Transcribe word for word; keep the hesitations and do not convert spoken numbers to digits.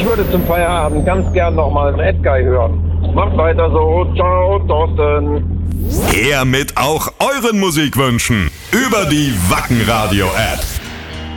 Ich würde zum Feierabend ganz gern nochmal einen Edguy hören. Macht weiter so. Ciao, Thorsten. Her mit auch euren Musikwünschen über die Wacken Radio App.